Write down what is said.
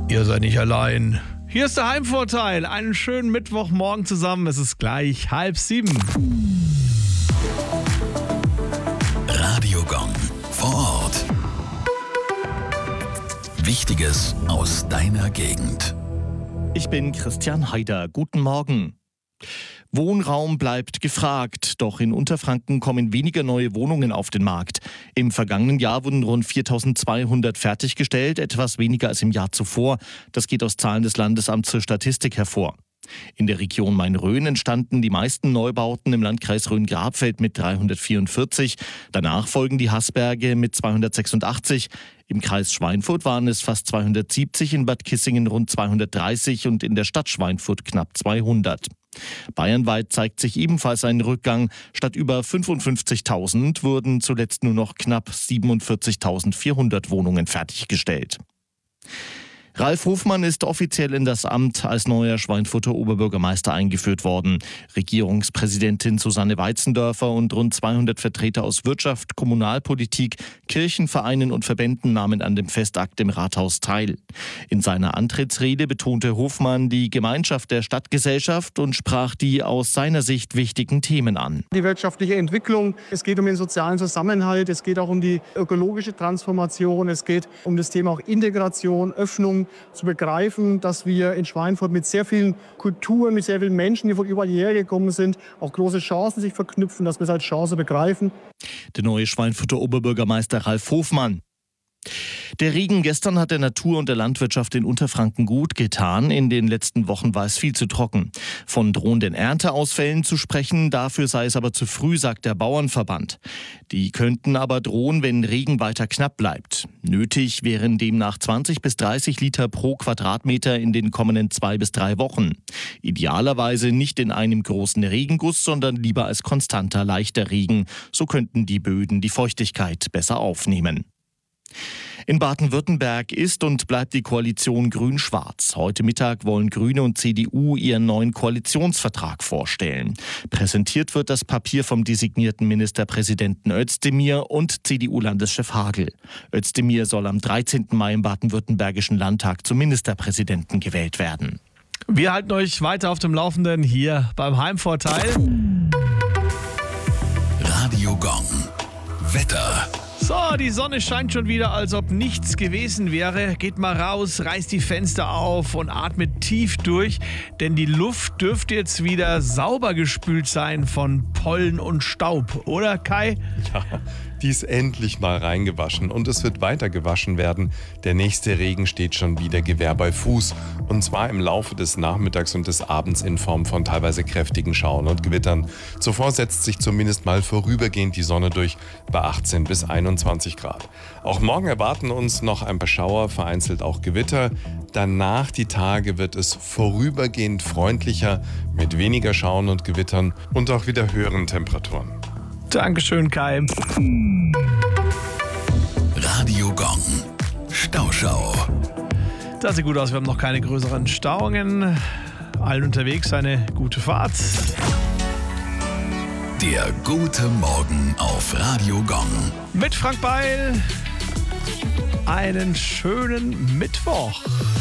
Ihr seid nicht allein. Hier ist der Heimvorteil. Einen schönen Mittwochmorgen zusammen. Es ist gleich 6:30. Radio Gong vor Ort. Wichtiges aus deiner Gegend. Ich bin Christian Haider. Guten Morgen. Wohnraum bleibt gefragt, doch in Unterfranken kommen weniger neue Wohnungen auf den Markt. Im vergangenen Jahr wurden rund 4.200 fertiggestellt, etwas weniger als im Jahr zuvor. Das geht aus Zahlen des Landesamts für Statistik hervor. In der Region Main-Rhön entstanden die meisten Neubauten im Landkreis Rhön-Grabfeld mit 344. Danach folgen die Haßberge mit 286. Im Kreis Schweinfurt waren es fast 270, in Bad Kissingen rund 230 und in der Stadt Schweinfurt knapp 200. Bayernweit zeigt sich ebenfalls ein Rückgang. Statt über 55.000 wurden zuletzt nur noch knapp 47.400 Wohnungen fertiggestellt. Ralf Hofmann ist offiziell in das Amt als neuer Schweinfurter Oberbürgermeister eingeführt worden. Regierungspräsidentin Susanne Weitzendörfer und rund 200 Vertreter aus Wirtschaft, Kommunalpolitik, Kirchen, Vereinen und Verbänden nahmen an dem Festakt im Rathaus teil. In seiner Antrittsrede betonte Hofmann die Gemeinschaft der Stadtgesellschaft und sprach die aus seiner Sicht wichtigen Themen an. Die wirtschaftliche Entwicklung, es geht um den sozialen Zusammenhalt, es geht auch um die ökologische Transformation, es geht um das Thema auch Integration, Öffnung, zu begreifen, dass wir in Schweinfurt mit sehr vielen Kulturen, mit sehr vielen Menschen, die von überall hierher gekommen sind, auch große Chancen sich verknüpfen, dass wir es als Chance begreifen. Der neue Schweinfurter Oberbürgermeister Ralf Hofmann. Der Regen gestern hat der Natur und der Landwirtschaft in Unterfranken gut getan. In den letzten Wochen war es viel zu trocken. Von drohenden Ernteausfällen zu sprechen, dafür sei es aber zu früh, sagt der Bauernverband. Die könnten aber drohen, wenn Regen weiter knapp bleibt. Nötig wären demnach 20 bis 30 Liter pro Quadratmeter in den kommenden 2 bis 3 Wochen. Idealerweise nicht in einem großen Regenguss, sondern lieber als konstanter, leichter Regen. So könnten die Böden die Feuchtigkeit besser aufnehmen. In Baden-Württemberg ist und bleibt die Koalition Grün-Schwarz. Heute Mittag wollen Grüne und CDU ihren neuen Koalitionsvertrag vorstellen. Präsentiert wird das Papier vom designierten Ministerpräsidenten Özdemir und CDU-Landeschef Hagel. Özdemir soll am 13. Mai im baden-württembergischen Landtag zum Ministerpräsidenten gewählt werden. Wir halten euch weiter auf dem Laufenden hier beim Heimvorteil. Radio Gong. Wetter. So, die Sonne scheint schon wieder, als ob nichts gewesen wäre. Geht mal raus, reißt die Fenster auf und atmet tief durch, denn die Luft dürfte jetzt wieder sauber gespült sein von Pollen und Staub, oder Kai? Ja, die ist endlich mal reingewaschen und es wird weiter gewaschen werden. Der nächste Regen steht schon wieder Gewehr bei Fuß und zwar im Laufe des Nachmittags und des Abends in Form von teilweise kräftigen Schauern und Gewittern. Zuvor setzt sich zumindest mal vorübergehend die Sonne durch bei 18 bis 21 Grad. Auch morgen erwarten uns noch ein paar Schauer, vereinzelt auch Gewitter. Danach die Tage wird es vorübergehend freundlicher mit weniger Schauern und Gewittern und auch wieder höheren Temperaturen. Dankeschön, Kai. Radio Gong. Stauschau. Das sieht gut aus, wir haben noch keine größeren Stauungen. Allen unterwegs eine gute Fahrt. Der gute Morgen auf Radio Gong. Mit Frank Beil. Einen schönen Mittwoch.